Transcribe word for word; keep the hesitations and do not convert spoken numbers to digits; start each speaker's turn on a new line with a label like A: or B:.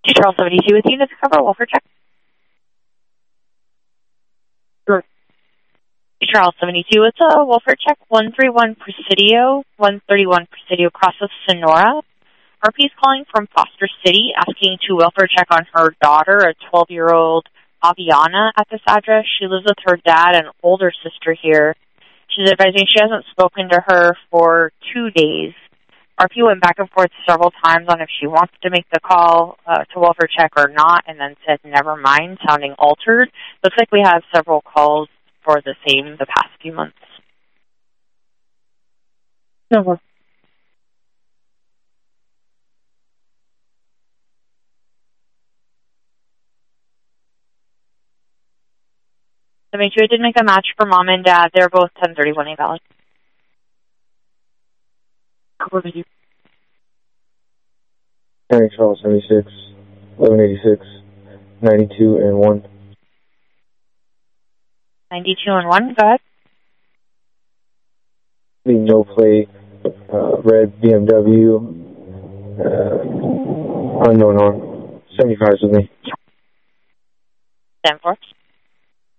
A: Charles seventy-two with units cover, welfare check.
B: Sure.
A: Charles seventy-two, it's a welfare check, one thirty-one Presidio, one thirty-one Presidio across with Sonora. R P is calling from Foster City, asking to welfare check on her daughter, a twelve-year-old Aviana, at this address. She lives with her dad and older sister here. She's advising she hasn't spoken to her for two days. R P went back and forth several times on if she wants to make the call uh, to welfare check or not, and then said, never mind, sounding altered. Looks like we have several calls for the same the past few months.
B: Over.
A: seventy-two, I did make a match for mom and dad. They're both ten thirty-one A valid.
B: Cover you.
C: County Charles seventy-six, eleven eighty-six, ninety-two and one.
A: ninety-two and one, go ahead.
C: The no plate, uh, red B M W, uh, unknown on, seventy-five with me.
A: ten four.